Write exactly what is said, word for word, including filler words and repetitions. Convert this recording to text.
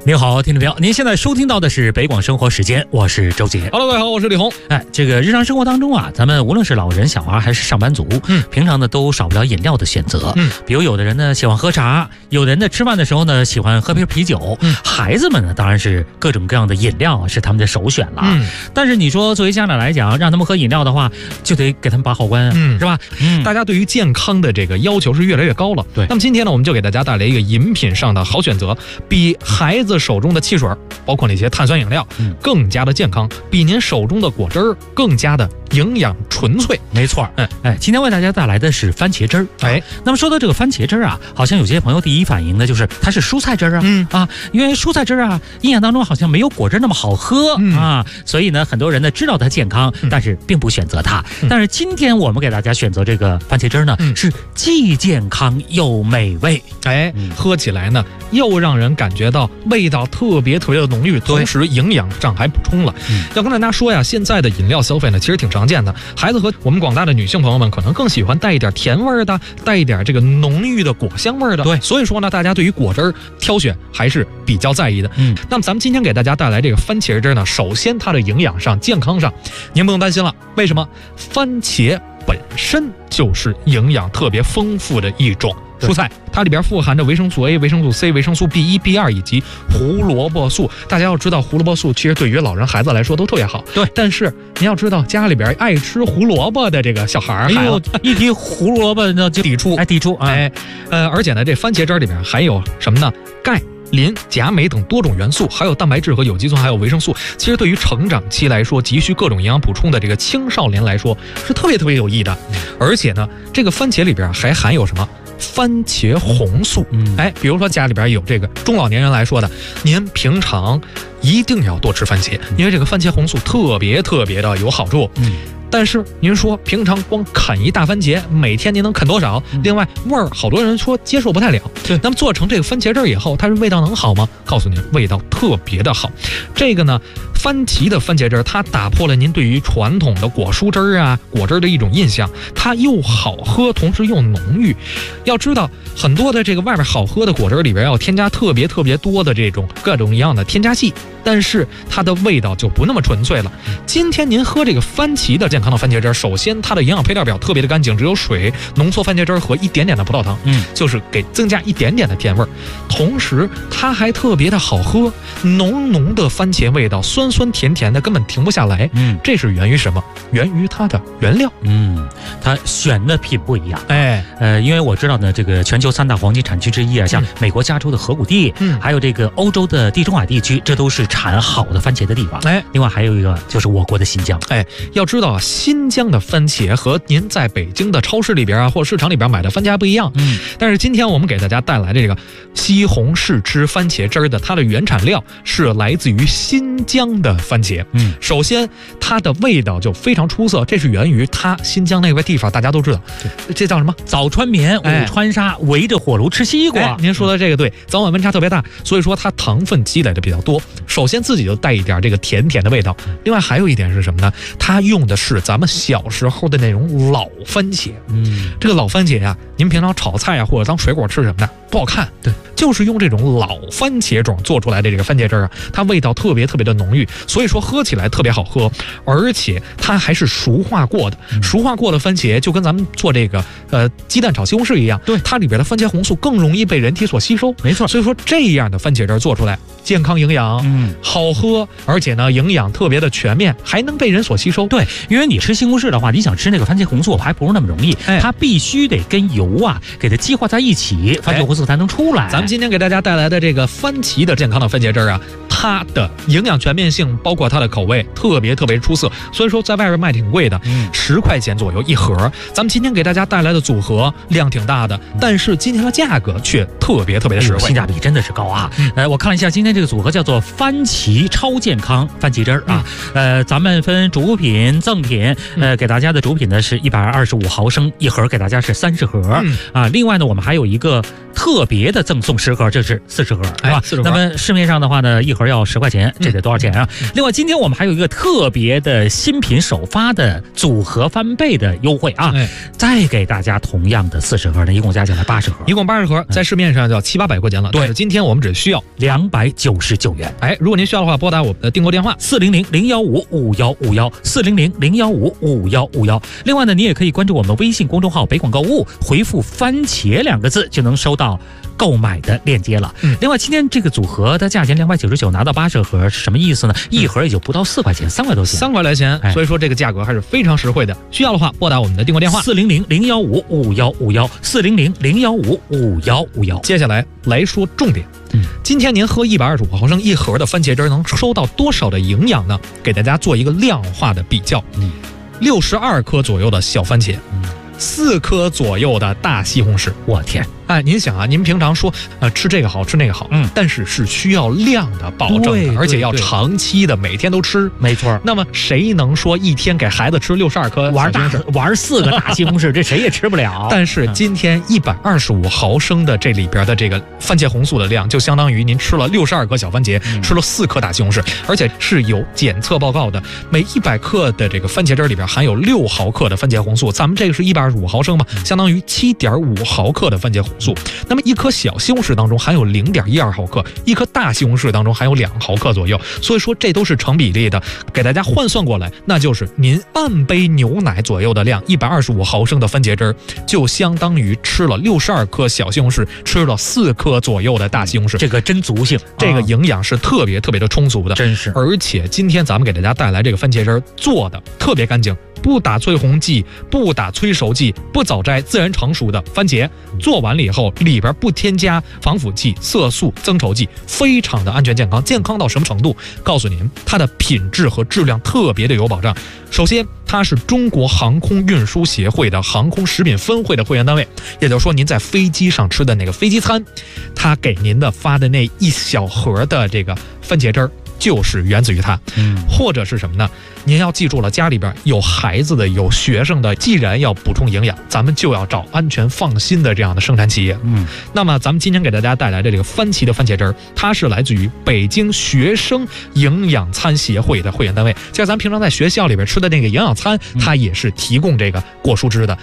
您好，听众朋友，您现在收听到的是北广生活时间，我是周杰。 Hello， 各位好，我是李红。 哎，这个日常生活当中啊，咱们无论是老人、小孩还是上班族，嗯，平常呢都少不了饮料的选择，嗯，比如有的人呢喜欢喝茶，有的人呢吃饭的时候呢喜欢喝瓶啤酒，嗯，孩子们呢当然是各种各样的饮料是他们的首选了，嗯，但是你说作为家长来讲，让他们喝饮料的话，就得给他们把好关，嗯，是吧？ 嗯，大家对于健康的这个要求是越来越高了，对。那么今天呢，我们就给大家带来一个饮品上的好选择，比孩子手中的汽水，包括那些碳酸饮料，嗯，更加的健康，比您手中的果汁儿更加的营养纯粹。 没错，嗯，哎，今天为大家带来的是番茄汁儿。哎，那么说到这个番茄汁儿啊，好像有些朋友第一反应呢就是它是蔬菜汁儿啊，嗯啊，因为蔬菜汁儿啊，印象当中好像没有果汁那么好喝，嗯、啊，所以呢，很多人呢知道它健康，但是并不选择它。嗯、但是今天我们给大家选择这个番茄汁儿呢，嗯、是既健康又美味， 哎，嗯、喝起来呢又让人感觉到味道特别特别的浓郁，同时营养上还补充了。嗯、要跟大家说呀，现在的饮料消费呢，其实挺常见的。孩子和我们广大的女性朋友们，可能更喜欢带一点甜味的，带一点这个浓郁的果香味的。对，所以说呢，大家对于果汁挑选还是比较在意的。嗯，那么咱们今天给大家带来这个番茄汁呢，首先它的营养上、健康上，您不用担心了。为什么？番茄本身就是营养特别丰富的一种蔬菜，它里边富含着维生素 A、维生素 C、维生素 B 一、B 二 以及胡萝卜素。大家要知道，胡萝卜素其实对于老人孩子来说都特别好。对，但是你要知道，家里边爱吃胡萝卜的这个小孩儿， 哎呦，一提胡萝卜呢就抵触， 哎，抵触， 哎，呃，而且呢，这番茄汁里边还有什么呢？钙、磷、钾、镁等多种元素，还有蛋白质和有机酸，还有维生素。其实对于成长期来说，急需各种营养补充的这个青少年来说，是特别特别有益的。而且呢，这个番茄里边还含有什么？番茄红素。嗯，哎，比如说家里边有这个中老年人来说的，您平常一定要多吃番茄，因为这个番茄红素特别特别的有好处。嗯。但是您说平常光啃一大番茄，每天您能啃多少？嗯、另外味儿，好多人说接受不太了。对，那么做成这个番茄汁以后，它是味道能好吗？告诉您，味道特别的好。这个呢，番茄的番茄汁，它打破了您对于传统的果蔬汁啊、果汁的一种印象，它又好喝，同时又浓郁。要知道，很多的这个外边好喝的果汁里边要添加特别特别多的这种各种一样的添加剂，但是它的味道就不那么纯粹了。今天您喝这个番茄的健康的番茄汁，首先它的营养配料表特别的干净，只有水、浓缩番茄汁和一点点的葡萄糖，嗯，就是给增加一点点的甜味儿。同时它还特别的好喝，浓浓的番茄味道，酸酸甜甜的，根本停不下来。嗯，这是源于什么？源于它的原料。 嗯，它选的品不一样。 哎， 呃，因为我知道呢，这个全球三大黄金产区之一啊，像美国加州的河谷地，嗯，还有这个欧洲的地中海地区，这都是产好的番茄的地方。哎，另外还有一个就是我国的新疆。 哎，要知道啊，新疆的番茄和您在北京的超市里边啊，或者市场里边买的番茄还不一样。嗯，但是今天我们给大家带来的这个西红柿汁番茄汁的，它的原产料是来自于新疆的番茄。嗯，首先它的味道就非常出色，这是源于它新疆那个地方，大家都知道，这叫什么？ 早穿棉，午穿纱，围着火炉吃西瓜。 哎，您说的这个对，早晚温差特别大，所以说它糖分积累的比较多。首先自己就带一点这个甜甜的味道，另外还有一点是什么呢？它用的是咱们小时候的那种老番茄。嗯，这个老番茄呀，您平常炒菜啊或者当水果吃什么的不好看，对，就是用这种老番茄种做出来的这个番茄汁啊，它味道特别特别的浓郁，所以说喝起来特别好喝，而且它还是熟化过的。嗯、熟化过的番茄就跟咱们做这个呃鸡蛋炒西红柿一样，对，它里边的番茄红素更容易被人体所吸收。没错，所以说这样的番茄汁做出来，健康营养，嗯，好喝，而且呢营养特别的全面，还能被人所吸收。 对，因为你吃西红柿的话，你想吃那个番茄红素还不是那么容易，哎、它必须得跟油啊给它激化在一起，番茄红素才能出来。 咱们今天给大家带来的这个番茄的健康的番茄汁啊，它的营养全面性，包括它的口味特别特别出色，所以说在外边卖挺贵的，嗯，十块钱左右一盒。咱们今天给大家带来的组合量挺大的，但是今天的价格却特别特别的实惠， 性价比真的是高啊。嗯、呃，我看了一下今天这个组合叫做番茄超健康番茄汁儿啊，嗯、呃，咱们分主品、赠品，呃，给大家的主品呢是一百二十五毫升一盒，给大家是三十盒、嗯、啊。另外呢，我们还有一个特别的赠送十盒，这是四十盒，是吧？ 四十盒。 那么市面上的话呢，一盒要十块钱，这得多少钱啊？嗯、另外，今天我们还有一个特别的新品首发的组合翻倍的优惠啊！哎、再给大家同样的四十盒呢，一共加起来八十盒， 一共八十盒，在市面上就要七八百块钱了。 对， 今天我们只需要两百九十九元。 哎，如果您需要的话，拨打我们的订购电话四零零零幺五五幺五幺四零零零幺五五幺五幺。另外呢，你也可以关注我们的微信公众号“北广购物”，回复“番茄”两个字就能收到购买的链接了。嗯，另外今天这个组合的价钱两百九十九，拿到八十盒是什么意思呢？一盒也就不到四块钱，三块多钱， 三块来钱。所以说这个价格还是非常实惠的。需要的话，拨打我们的订购电话四零零零幺五五幺五幺四零零零幺五五幺五幺。 接下来来说重点。嗯，今天您喝一百二十五毫升一盒的番茄汁能收到多少的营养呢？给大家做一个量化的比较。嗯，六十二颗左右的小番茄，嗯，四颗左右的大西红柿。 我天！ 哎，您想啊，您平常说呃吃这个好吃那个好，嗯，但是是需要量的保证的，而且要长期的每天都吃， 没错。 那么谁能说一天给孩子吃六十二颗玩大玩四个大西红柿，这谁也吃不了。 但是今天一百二十五毫升的这里边的这个番茄红素的量，就相当于您吃了六十二颗小番茄，嗯、吃了四颗大西红柿，而且是有检测报告的，每一百克的这个番茄汁里边含有六毫克的番茄红素，咱们这个是一百二十五毫升嘛，相当于七点五毫克的番茄红素。那么一颗小西红柿当中含有零点一二毫克，一颗大西红柿当中含有两毫克左右，所以说这都是成比例的。给大家换算过来，那就是您半杯牛奶左右的量，一百二十五毫升的番茄汁就相当于吃了六十二颗小西红柿，吃了四颗左右的大西红柿。 这个真足性， 这个营养是特别特别的充足的， 真是。 而且今天咱们给大家带来这个番茄汁做的特别干净。不打催红剂，不打催熟剂，不早摘，自然成熟的番茄，做完了以后里边不添加防腐剂、色素、增稠剂，非常的安全健康。健康到什么程度？告诉您，它的品质和质量特别的有保障。首先，它是中国航空运输协会的航空食品分会的会员单位，也就是说，您在飞机上吃的那个飞机餐，它给您的发的那一小盒的这个番茄汁儿。就是源自于它，嗯，或者是什么呢？您要记住了，家里边有孩子的、有学生的，既然要补充营养，咱们就要找安全放心的这样的生产企业。嗯，那么咱们今天给大家带来的这个番茄的番茄汁儿，它是来自于北京学生营养餐协会的会员单位，就像咱们平常在学校里边吃的那个营养餐，它也是提供这个果蔬汁的。